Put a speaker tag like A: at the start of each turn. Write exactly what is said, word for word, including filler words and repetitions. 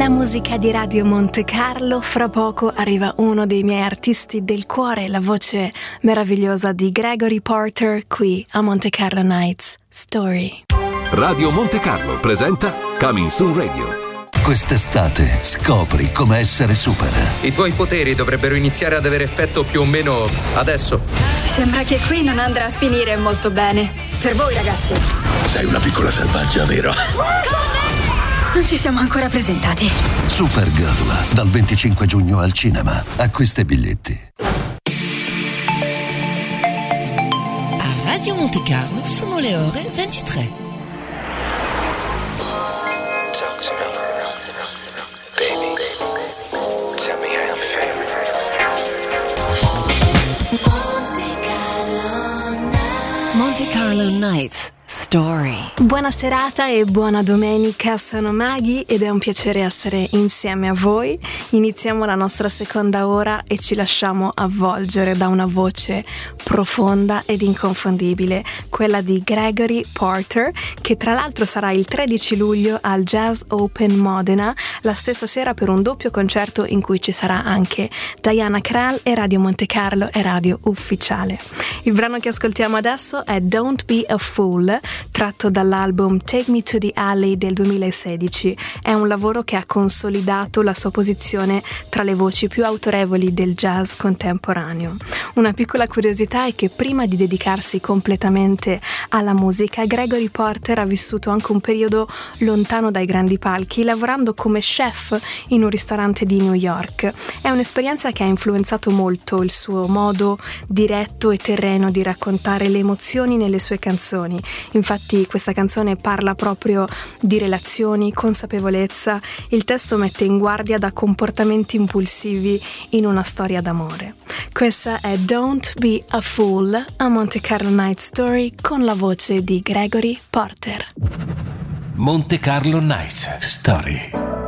A: La musica di Radio Monte Carlo. Fra poco arriva uno dei miei artisti del cuore, la voce meravigliosa di Gregory Porter, qui a Monte Carlo Nights Story.
B: Radio Monte Carlo presenta Coming Soon Radio.
C: Quest'estate scopri come essere super.
D: I tuoi poteri dovrebbero iniziare ad avere effetto più o meno adesso.
E: Sembra che qui non andrà a finire molto bene. Per voi, ragazzi.
F: Sei una piccola selvaggia, vero?
E: Non ci siamo ancora presentati.
C: Supergirl, dal venticinque giugno al cinema. Acquista i biglietti.
G: A Radio Monte Carlo sono le ore ventitré.
H: Talk to me. Baby, tell me how you feel.
G: Monte Carlo Nights Story.
A: Buona serata e buona domenica, sono Maghi ed è un piacere essere insieme a voi. Iniziamo la nostra seconda ora e ci lasciamo avvolgere da una voce profonda ed inconfondibile, quella di Gregory Porter, che tra l'altro sarà il tredici luglio al Jazz Open Modena, la stessa sera per un doppio concerto in cui ci sarà anche Diana Krall e Radio Monte Carlo e Radio Ufficiale. Il brano che ascoltiamo adesso è Don't Be a Fool, tratto dall'album Take Me to the Alley del duemilasedici. È un lavoro che ha consolidato la sua posizione tra le voci più autorevoli del jazz contemporaneo. Una piccola curiosità è che prima di dedicarsi completamente alla musica, Gregory Porter ha vissuto anche un periodo lontano dai grandi palchi, lavorando come chef in un ristorante di New York. È un'esperienza che ha influenzato molto il suo modo diretto e terreno di raccontare le emozioni nelle sue canzoni. Infatti questa canzone parla proprio di relazioni, consapevolezza. Il testo mette in guardia da comportamenti impulsivi in una storia d'amore. Questa è Don't Be a Fool a Monte Carlo Night Story con la voce di Gregory Porter.
B: Monte Carlo Night Story.